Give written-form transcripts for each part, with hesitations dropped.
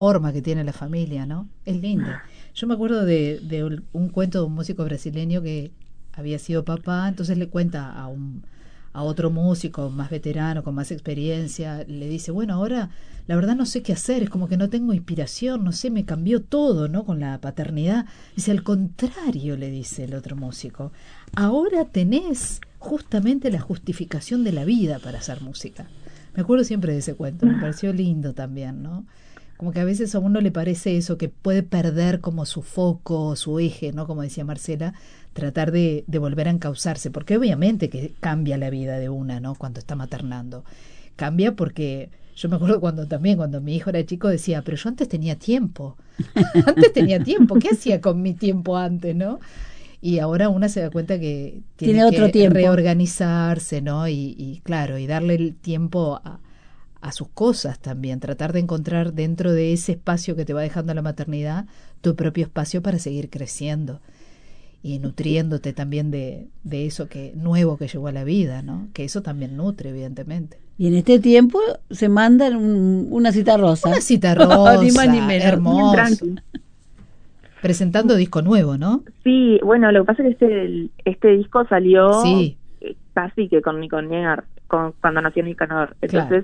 forma que tiene la familia, ¿no? Es lindo. Yo me acuerdo de un cuento de un músico brasileño que había sido papá, entonces le cuenta a otro músico más veterano, con más experiencia, le dice, bueno, ahora la verdad no sé qué hacer, es como que no tengo inspiración, no sé, me cambió todo, ¿no? Con la paternidad. Dice, al contrario, le dice el otro músico, ahora tenés justamente la justificación de la vida para hacer música. Me acuerdo siempre de ese cuento, me pareció lindo también, ¿no? Como que a veces a uno le parece eso, que puede perder como su foco, su eje, ¿no? Como decía Marcela, tratar de volver a encauzarse, porque obviamente que cambia la vida de una, ¿no? Cuando está maternando. Cambia porque yo me acuerdo cuando mi hijo era chico decía, pero yo antes tenía tiempo, antes tenía tiempo, ¿qué hacía con mi tiempo antes, no? Y ahora una se da cuenta que Tiene tiene otro que tiempo. reorganizarse, ¿no? Y claro, y darle el tiempo a sus cosas también, tratar de encontrar dentro de ese espacio que te va dejando la maternidad tu propio espacio para seguir creciendo y nutriéndote también de eso que nuevo que llegó a la vida, ¿no? Que eso también nutre, evidentemente. Y en este tiempo se mandan una cita Una rosa. cita Ni más ni rosa, menos. Bien hermoso, tranqui. presentando disco nuevo, ¿no? Sí, bueno, lo que pasa es que este disco salió Sí, casi que con Niconear, cuando nació Nicanor. claro, Entonces,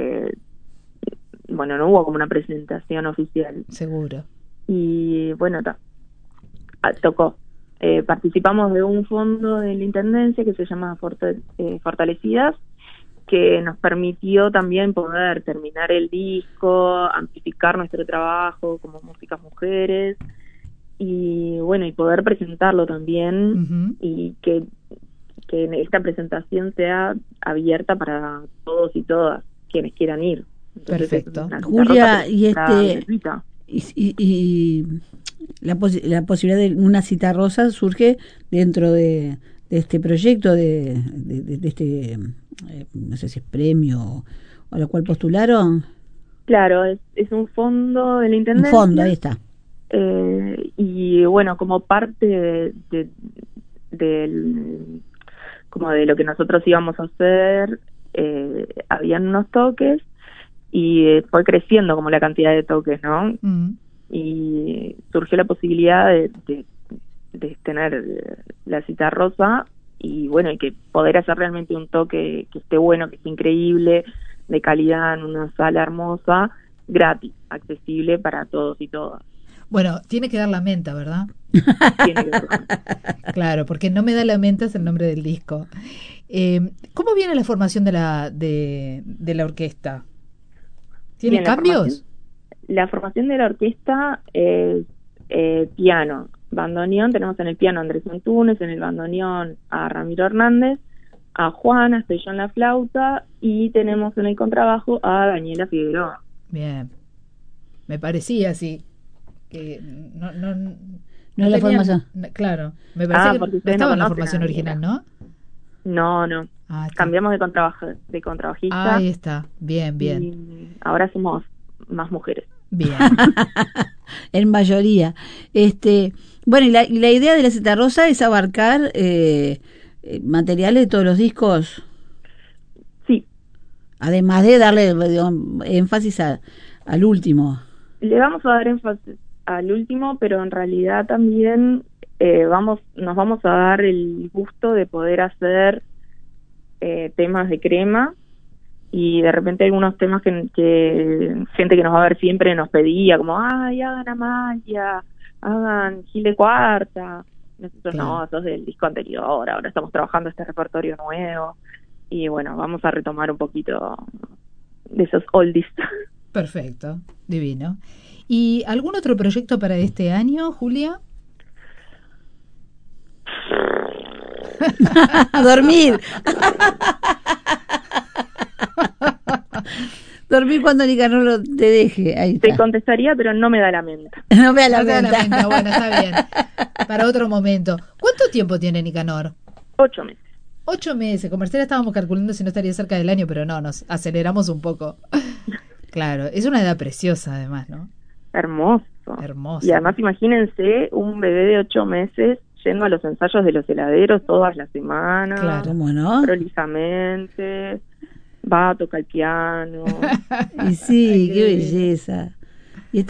bueno, no hubo como una presentación oficial. seguro. Y bueno, tocó. Participamos de un fondo de la Intendencia que se llama Fortalecidas, que nos permitió también poder terminar el disco, amplificar nuestro trabajo como músicas mujeres y bueno, y poder presentarlo también Ujú. y que esta presentación sea abierta para todos y todas quienes quieran ir. Entonces es Perfecto. una cita rosa, pero Julia, es y gratuita. y la posibilidad de una cita rosa surge dentro de este proyecto, de este, no sé si es premio o a lo cual postularon. Claro, es un fondo de la Un fondo, ahí Intendencia, está. y bueno, como parte del como de lo que nosotros íbamos a hacer, habían unos toques y fue creciendo como la cantidad de toques, ¿no? Mm. Y surgió la posibilidad de tener la cita rosa y bueno, y que poder hacer realmente un toque que esté bueno, que esté increíble, de calidad, en una sala hermosa, gratis, accesible para todos y todas. Bueno, tiene que dar la menta, ¿verdad? Tiene que verlo. Claro, porque no me da la menta es el nombre del disco. ¿Cómo viene la formación de la orquesta? ¿Tiene Bien, cambios? la formación de la orquesta es piano, bandoneón, tenemos en el piano a Andrés Antunes, en el bandoneón a Ramiro Hernández, a Juana, estoy yo en la flauta, y tenemos en el contrabajo a Daniela Figueroa. Bien, me parecía así, que No no es la tenían, formación. claro, me parecía que Porque no ustedes no estaba en la conocen a formación Daniela. original, ¿no? No, no. Ah, está. Cambiamos de contrabajista Ahí está, bien, bien, y ahora somos más mujeres. bien. En mayoría. Bueno, y la idea de la cita rosa es abarcar materiales de todos los discos, Sí, además de darle digamos, énfasis al último. le vamos a dar énfasis al último, pero en realidad también nos vamos a dar el gusto de poder hacer temas de Crema y de repente algunos temas que gente que nos va a ver siempre nos pedía, como, ay, hagan Amalia, hagan Gil de Cuarta. Nosotros Claro, no, eso es del disco anterior, ahora estamos trabajando este repertorio nuevo y bueno, vamos a retomar un poquito de esos oldies. perfecto, divino. ¿Y algún otro proyecto para este año, Julia? A dormir. Dormir cuando Nicanor te deje. Ahí Te está. contestaría, pero no me da la mente. No me da la No te da la venta. menta, bueno, está bien. Para otro momento. ¿Cuánto tiempo tiene Nicanor? 8 meses. 8 meses. Con Marcela estábamos calculando si no estaría cerca del año, pero no, nos aceleramos un poco. Claro, es una edad preciosa además, ¿no? Hermoso. Y Hermosa. además imagínense un bebé de 8 meses yendo a los ensayos de los heladeros todas las semanas, Claro. ¿Cómo no? prolijamente, va a tocar el piano. Y sí, Ay, qué qué divino. belleza.